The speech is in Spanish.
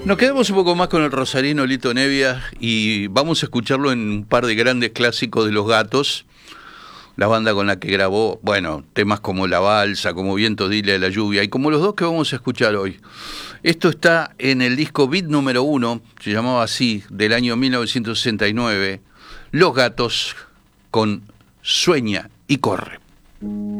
Nos quedamos un poco más con el rosarino Lito Nebbia y vamos a escucharlo en un par de grandes clásicos de Los Gatos, la banda con la que grabó, bueno, temas como La Balsa, como Viento Dile a la Lluvia y como los dos que vamos a escuchar hoy. Esto está en el disco Beat número 1, se llamaba así, del año 1969, Los Gatos con Sueña y Corre.